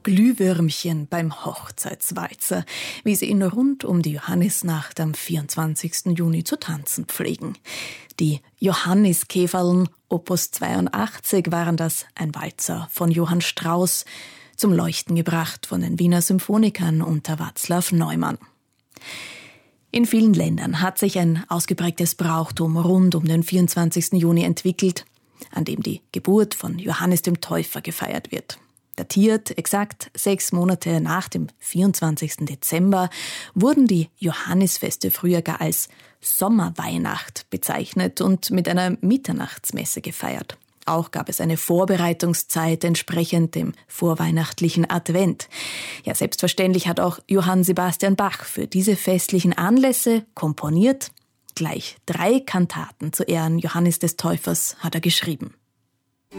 Glühwürmchen beim Hochzeitswalzer, wie sie ihn rund um die Johannisnacht am 24. Juni zu tanzen pflegen. Die Johanniskäferln Opus 82 waren das, ein Walzer von Johann Strauss, zum Leuchten gebracht von den Wiener Symphonikern unter Václav Neumann. In vielen Ländern hat sich ein ausgeprägtes Brauchtum rund um den 24. Juni entwickelt, an dem die Geburt von Johannes dem Täufer gefeiert wird. Datiert exakt 6 Monate nach dem 24. Dezember wurden die Johannisfeste früher gar als Sommerweihnacht bezeichnet und mit einer Mitternachtsmesse gefeiert. Auch gab es eine Vorbereitungszeit entsprechend dem vorweihnachtlichen Advent. Ja, selbstverständlich hat auch Johann Sebastian Bach für diese festlichen Anlässe komponiert. Gleich 3 Kantaten zu Ehren Johannes des Täufers hat er geschrieben.